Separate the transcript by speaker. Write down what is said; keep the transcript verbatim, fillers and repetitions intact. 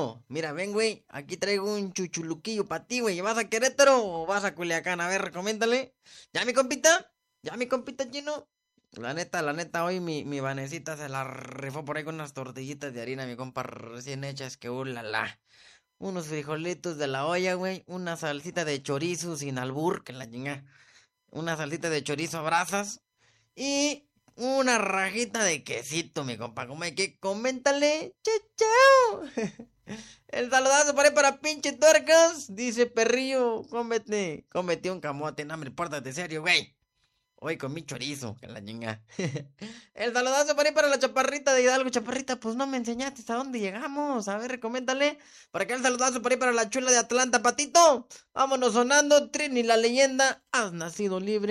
Speaker 1: Patito, mira, ven, güey, aquí traigo un chuchuluquillo para ti, güey. ¿Vas a Querétaro o vas a Culiacán? A ver, recomiéndale. ¿Ya, mi compita? ¿Ya, mi compita chino? La neta, la neta, hoy mi, mi Vanesita se la rifó por ahí con unas tortillitas de harina, mi compa, recién hechas, que uh, la, la. Unos frijolitos de la olla, güey. Una salsita de chorizo sin albur, que la chinga. Una salsita de chorizo a brasas. Y una rajita de quesito, mi compa. Como hay que coméntale. Chao, chao. El saludazo por ahí para pinche tuercas. Dice perrillo, cómete. Cómete un camote. No, hombre, pórtate serio, güey. Hoy con mi chorizo, que la chinga. El saludazo por ahí para la chaparrita de Hidalgo. Chaparrita, pues no me enseñaste hasta dónde llegamos. A ver, recoméndale. Para acá el saludazo por ahí para la chula de Atlanta, Patito. Vámonos sonando. Trini, la leyenda. Has nacido libre.